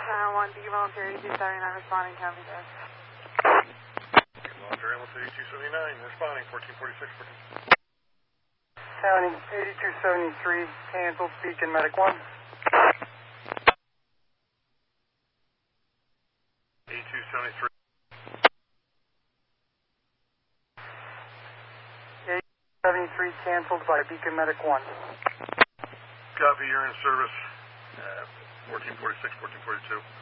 1, Beacon Volunteer 8279 responding, copy that. Beacon Volunteer Ambulance 8279 responding, 1446, 14. County 8273 canceled, Beacon Medic 1. 8273. 73 canceled by Beacon Medic 1. Copy, you're in service. 1446, 1442.